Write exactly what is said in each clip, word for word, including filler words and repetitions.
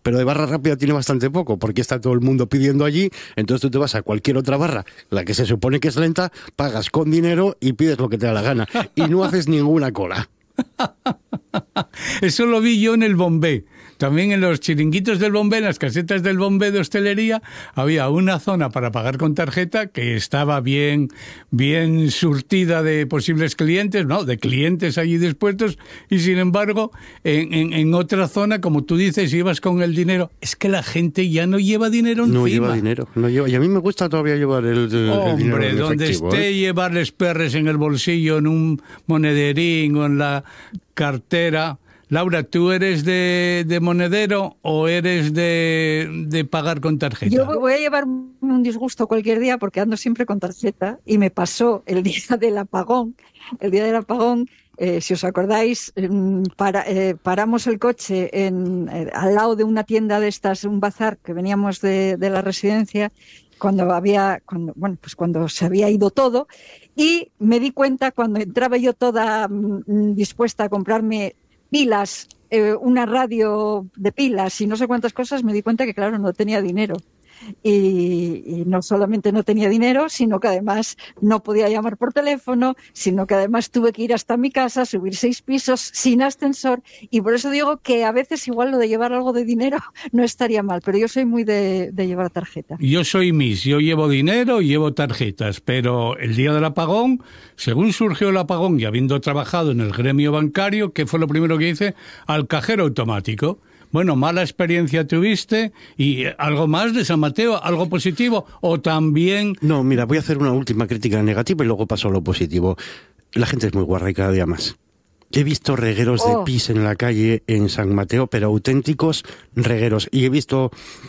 pero de barra rápida tiene bastante poco, porque está todo el mundo pidiendo allí, entonces tú te vas a cualquier otra barra, la que se supone que es lenta, pagas con dinero y pides lo que te da la gana, y no haces ninguna cola. Eso lo vi yo en el Bombé. También en los chiringuitos del Bombé, en las casetas del Bombé de hostelería, había una zona para pagar con tarjeta que estaba bien, bien surtida de posibles clientes, ¿no? De clientes allí dispuestos, y sin embargo, en, en, en otra zona, como tú dices, ibas con el dinero. Es que la gente ya no lleva dinero encima. No lleva dinero, no lleva, y a mí me gusta todavía llevar el, el, Hombre, el dinero en donde efectivo, esté ¿eh? llevarles perres en el bolsillo, en un monederín o en la cartera. Laura, ¿tú eres de, de monedero o eres de, de pagar con tarjeta? Yo voy a llevar un disgusto cualquier día porque ando siempre con tarjeta, y me pasó el día del apagón. El día del apagón, eh, si os acordáis, para, eh, paramos el coche en, eh, al lado de una tienda de estas, un bazar que veníamos de, de la residencia, cuando había, cuando, bueno, pues cuando se había ido todo, y me di cuenta cuando entraba yo toda mm, dispuesta a comprarme pilas, eh, una radio de pilas y no sé cuántas cosas, me di cuenta que, claro, no tenía dinero. Y, y no solamente no tenía dinero, sino que además no podía llamar por teléfono, sino que además tuve que ir hasta mi casa, subir seis pisos sin ascensor, y por eso digo que a veces igual lo de llevar algo de dinero no estaría mal, pero yo soy muy de, de llevar tarjeta. Yo soy Miss, yo llevo dinero y llevo tarjetas, pero el día del apagón, según surgió el apagón y habiendo trabajado en el gremio bancario, ¿qué fue lo primero que hice? Al cajero automático. Bueno, mala experiencia tuviste, y algo más de San Mateo, algo positivo, o también... No, mira, voy a hacer una última crítica negativa y luego paso a lo positivo. La gente es muy guarra y cada día más. He visto regueros oh. de pis en la calle en San Mateo, pero auténticos regueros. Y he visto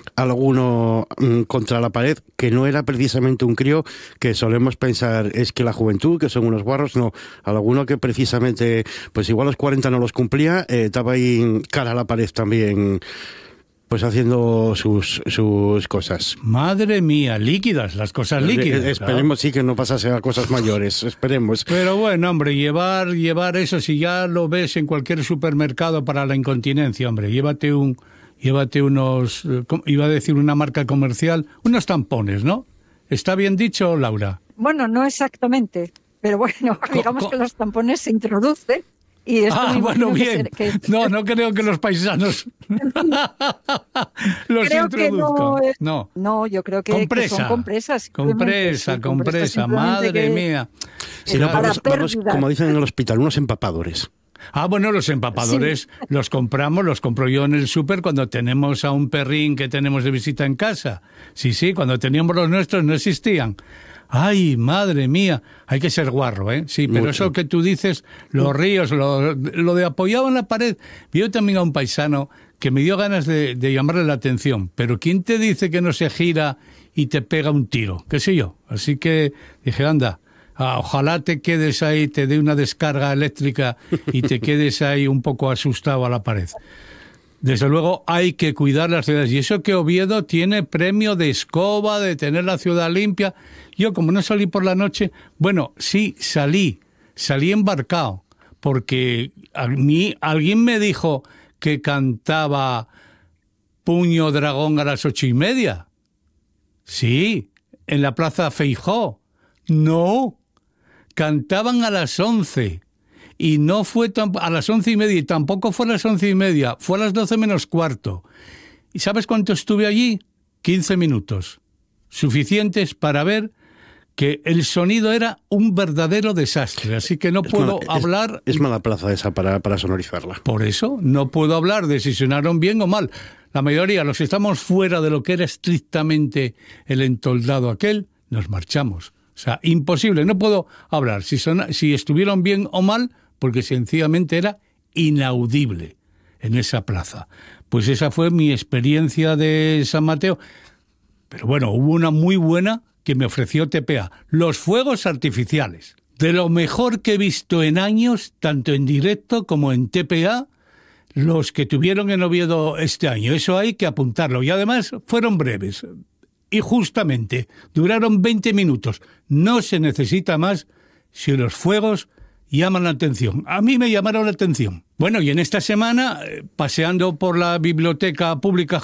alguno mmm, contra la pared que no era precisamente un crío, que solemos pensar es que la juventud, que son unos guarros. No, alguno que precisamente, pues igual los cuarenta no los cumplía, eh, estaba ahí cara a la pared también, pues haciendo sus sus cosas. Madre mía, líquidas, las cosas líquidas. Eh, esperemos, sí, que no pasase a cosas mayores, esperemos. Pero bueno, hombre, llevar llevar eso, si ya lo ves en cualquier supermercado para la incontinencia, hombre, llévate un llévate unos, iba a decir una marca comercial, unos tampones, ¿no? ¿Está bien dicho, Laura? Bueno, no exactamente, pero bueno, digamos co- co- que los tampones se introducen. Y esto ah, bueno, bien. Que ser, que... No, no creo que los paisanos los creo introduzcan. No, es... no. no, yo creo que, compresa. que son compresas. Compresa, sí, compresa, compresa madre que... mía. Sí, no, vamos, vamos, como dicen en el hospital, unos empapadores. Ah, bueno, los empapadores sí. los compramos, los compro yo en el súper cuando tenemos a un perrín que tenemos de visita en casa. Sí, sí, cuando teníamos los nuestros no existían. Ay, madre mía, hay que ser guarro, ¿eh? Sí, pero Mucho. Eso que tú dices, los ríos, lo, lo de apoyado en la pared. Vi también a un paisano que me dio ganas de, de llamarle la atención, pero ¿quién te dice que no se gira y te pega un tiro? ¿Qué sé yo? Así que dije, anda, ah, ojalá te quedes ahí, te dé una descarga eléctrica y te quedes ahí un poco asustado a la pared. Desde luego hay que cuidar las ciudades. Y eso que Oviedo tiene premio de escoba, de tener la ciudad limpia. Yo, como no salí por la noche, bueno, sí, salí, salí embarcado, porque a mí alguien me dijo que cantaba Puño Dragón a las ocho y media. Sí, en la Plaza Feijóo. No, cantaban a las once. Y no fue a las once y media, y tampoco fue a las once y media, fue a las doce menos cuarto. ¿Y sabes cuánto estuve allí? quince minutos. Suficientes para ver que el sonido era un verdadero desastre, así que no es puedo mala, hablar... Es, es mala plaza esa para, para sonorizarla. Por eso no puedo hablar de si sonaron bien o mal. La mayoría, los que estamos fuera de lo que era estrictamente el entoldado aquel, nos marchamos. O sea, imposible, no puedo hablar si, son, si estuvieron bien o mal, porque sencillamente era inaudible en esa plaza. Pues esa fue mi experiencia de San Mateo. Pero bueno, hubo una muy buena que me ofreció T P A, los fuegos artificiales. De lo mejor que he visto en años, tanto en directo como en T P A, los que tuvieron en Oviedo este año. Eso hay que apuntarlo. Y además fueron breves. Y justamente duraron veinte minutos. No se necesita más si los fuegos llaman la atención. A mí me llamaron la atención. Bueno, y en esta semana, paseando por la Biblioteca Pública